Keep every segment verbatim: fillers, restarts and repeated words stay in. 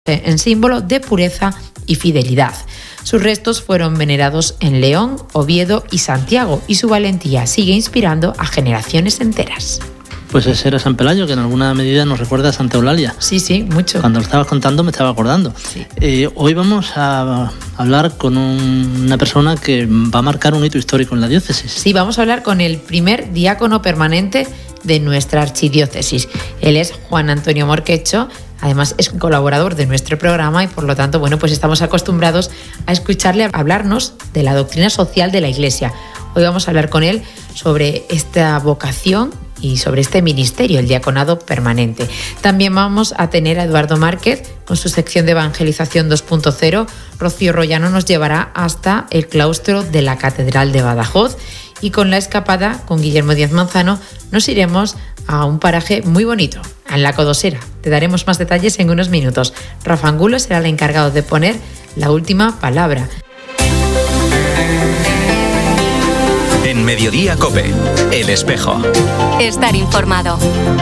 en símbolo de pureza y fidelidad. Sus restos fueron venerados en León, Oviedo y Santiago, y su valentía sigue inspirando a generaciones enteras. Pues ese era San Pelayo, que en alguna medida nos recuerda a Santa Eulalia. Sí, sí, mucho. Cuando lo estabas contando me estaba acordando. Sí. Eh, hoy vamos a hablar con un, una persona que va a marcar un hito histórico en la diócesis. Sí, vamos a hablar con el primer diácono permanente de nuestra archidiócesis. Él es Juan Antonio Morquecho. Además es un colaborador de nuestro programa y por lo tanto, bueno, pues estamos acostumbrados a escucharle hablarnos de la doctrina social de la Iglesia. Hoy vamos a hablar con él sobre esta vocación y sobre este ministerio, el diaconado permanente. También vamos a tener a Eduardo Márquez con su sección de evangelización dos punto cero. Rocío Royano nos llevará hasta el claustro de la Catedral de Badajoz. Y con la escapada, con Guillermo Díaz Manzano, nos iremos a un paraje muy bonito, en La Codosera. Te daremos más detalles en unos minutos. Rafa Angulo será el encargado de poner la última palabra. En Mediodía COPE, El Espejo. Estar informado.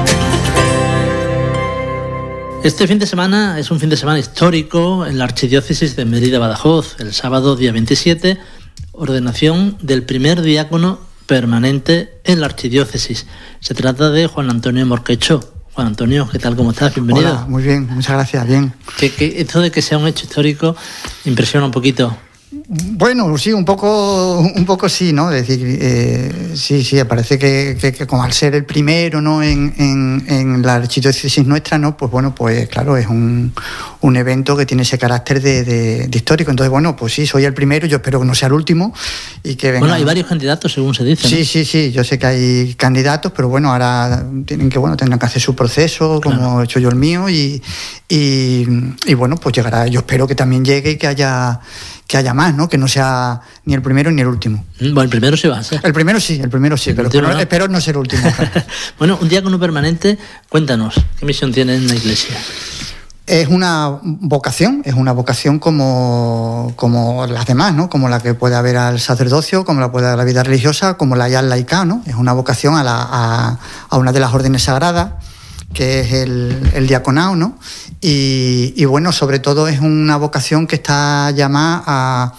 Este fin de semana es un fin de semana histórico en la archidiócesis de Mérida-Badajoz. El sábado, día veintisiete, ordenación del primer diácono permanente en la archidiócesis. Se trata de Juan Antonio Morquecho. Juan Antonio, ¿qué tal? ¿Cómo estás? Bienvenido. Hola, muy bien, muchas gracias, bien. Que, que esto de que sea un hecho histórico impresiona un poquito. Bueno, sí, un poco, un poco sí, ¿no? Es decir, eh, sí, sí, parece que, que, que como al ser el primero, ¿no? En, en, en la archidiócesis nuestra, ¿no? Pues bueno, pues claro, es un, un evento que tiene ese carácter de, de, de histórico. Entonces, bueno, pues sí, soy el primero, yo espero que no sea el último y que venga. Bueno, hay varios candidatos, según se dice, ¿no? Sí, sí, sí, yo sé que hay candidatos, pero bueno, ahora tienen que, bueno, tendrán que hacer su proceso, como claro. He hecho yo el mío, y, y, y bueno, pues llegará. Yo espero que también llegue y que haya que haya más, ¿no? Que no sea ni el primero ni el último. Bueno, el primero sí va a ser. El primero sí, el primero sí, el pero, pero no. espero no ser el último. Bueno, un diácono permanente, cuéntanos, ¿qué misión tiene en la Iglesia? Es una vocación, es una vocación como, como las demás, ¿no? Como la que puede haber al sacerdocio, como la puede haber a la vida religiosa, como la hay al laicado, ¿no? Es una vocación a, la, a, a una de las órdenes sagradas, que es el, el diaconado, ¿no? Y, y bueno, sobre todo es una vocación que está llamada a,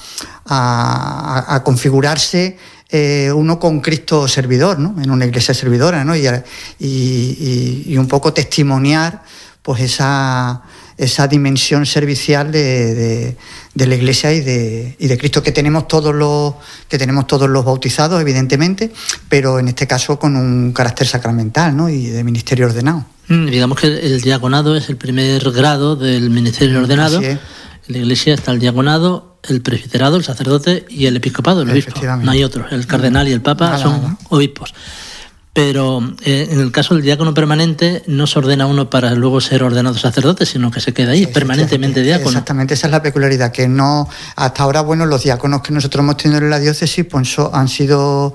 a, a configurarse eh, uno con Cristo servidor, ¿no? En una iglesia servidora, ¿no? Y, y, y un poco testimoniar pues esa, esa dimensión servicial de, de, de la Iglesia y de, y de Cristo que tenemos todos los que tenemos todos los bautizados, evidentemente, pero en este caso con un carácter sacramental, ¿no? Y de ministerio ordenado. Mm, digamos que el diaconado es el primer grado del ministerio ordenado. Así es. En la Iglesia está el diaconado, el presbiterado, el sacerdote y el episcopado, el obispo. No hay otros. El cardenal y el papa nada, son nada. obispos. Pero eh, en el caso del diácono permanente no se ordena uno para luego ser ordenado sacerdote, sino que se queda ahí, sí, permanentemente diácono. Exactamente, esa es la peculiaridad, que no, hasta ahora, bueno, los diáconos que nosotros hemos tenido en la diócesis pues so, han sido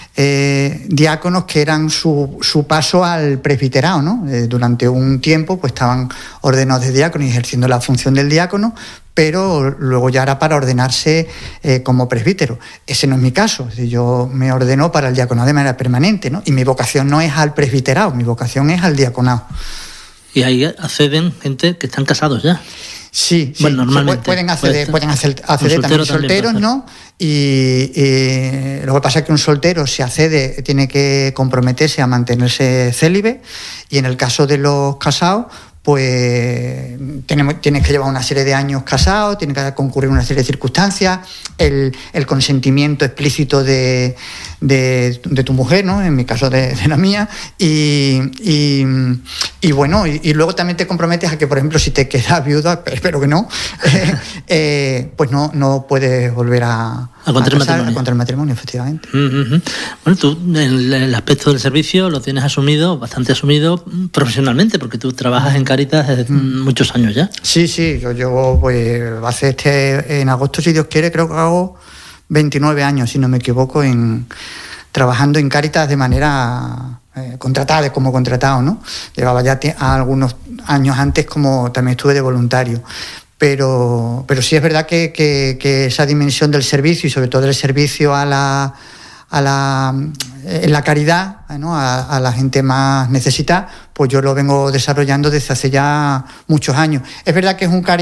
eh, diáconos que eran su, su paso al presbiterado, ¿no? Eh, durante un tiempo pues estaban ordenados de diácono y ejerciendo la función del diácono, pero luego ya era para ordenarse eh, como presbítero. Ese no es mi caso, es decir, yo me ordeno para el diaconado de manera permanente, ¿no? Y mi vocación no es al presbiterado, mi vocación es al diaconado. Y ahí acceden gente que están casados ya. Sí, sí, bueno, normalmente pueden acceder, pueden acceder, acceder también solteros, ¿no? Y, y lo que pasa es que un soltero, si accede, tiene que comprometerse a mantenerse célibe, y en el caso de los casados, pues tenemos, tienes que llevar una serie de años casado, tiene que concurrir una serie de circunstancias, el, el consentimiento explícito de, de, de tu mujer, ¿no? En mi caso de, de la mía, y, y, y bueno, y, y luego también te comprometes a que, por ejemplo, si te quedas viuda, espero que no, eh, eh, pues no, no puedes volver a A contraer matrimonio. A contraer matrimonio, efectivamente. Uh-huh. Bueno, tú el, el aspecto del servicio lo tienes asumido, bastante asumido profesionalmente, porque tú trabajas en Cáritas desde uh-huh. muchos años ya. Sí, sí, yo llevo, pues, hace este, en agosto, si Dios quiere, creo que hago veintinueve años, si no me equivoco, en trabajando en Cáritas de manera eh, contratada, como contratado, ¿no? Llevaba ya t- algunos años antes como también estuve de voluntario. Pero, pero sí es verdad que, que, que esa dimensión del servicio y sobre todo el servicio a la, a la en la caridad, ¿no? a, a la gente más necesitada, pues yo lo vengo desarrollando desde hace ya muchos años. Es verdad que es un cariño